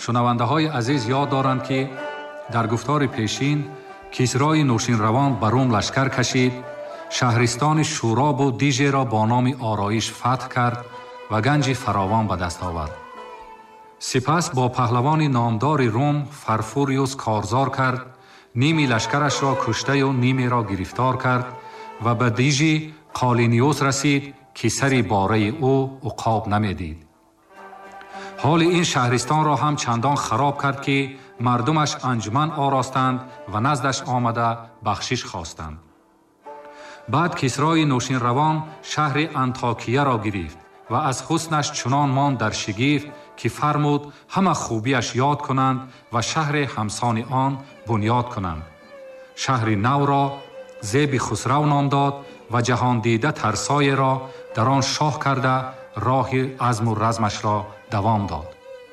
شنونده های عزیز یاد دارند که در گفتار پیشین کیسرای نوشین روان بر روم لشکر کشید، شهرستان شوراب و دیژه را با نام آرایش فتح کرد و گنج فراوان به دست آورد. سپس با پهلوان نامدار روم فرفوریوس کارزار کرد، نیمی لشکرش را کشته و نیمی را گرفتار کرد و به دیژه قالینیوس رسید که سری باره او عقاب نمیدید. حال این شهرستان را هم چندان خراب کرد که مردمش انجمن آراستند و نزدش آمده بخشش خواستند. بعد کیسرای نوشین روان شهر انطاکیه را گرفت و از حسنش چنان ماند در شگفت که فرمود همه خوبیش یاد کنند و شهر همسان آن بنیاد کنند. شهر نو را زیب خسرو نام داد و جهان دیده ترسای را در آن شاه کرده راه عزم و رزمش را دوام داد.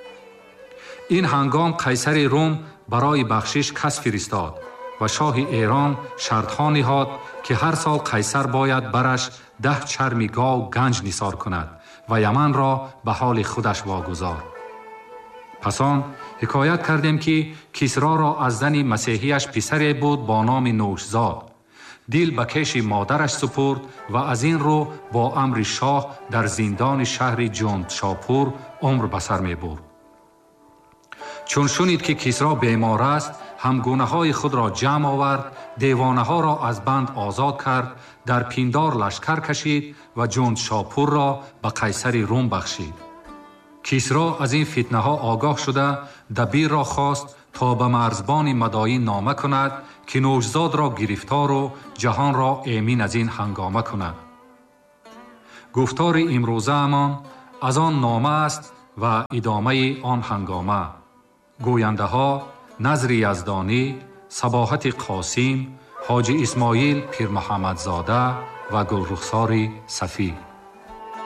این هنگام قیصر روم برای بخشش کس فرستاد و شاه ایران شرطها نهاد که هر سال قیصر باید برش 10 چرم گاو گنج نثار کند و یمن را به حال خودش واگذار. پس آن حکایت کردیم که کیسرا را از زن مسیحیش پسری بود با نام نوشزاد. دل به کش مادرش سپرد و از این رو با امر شاه در زندان شهر جندشاپور عمر بسر می برد. چون شنید که کیسرا بیمار است، همگونه های خود را جمع آورد، دیوانه ها را از بند آزاد کرد، در پیندار لشکر کشید و جندشاپور را به قیصر روم بخشید. کیسرا از این فتنه ها آگاه شده دبیر را خواست تا به مرزبان مداین نامه کند که نوشزاد را گرفتار و جهان را امین از این هنگامه کند. گفتار امروزه امان از آن نامه است و ادامه آن هنگامه. گوینده ها نظر یزدانی، صباحت قاسم، حاجی اسماعیل پیر محمد زاده و گلرخسار صفی.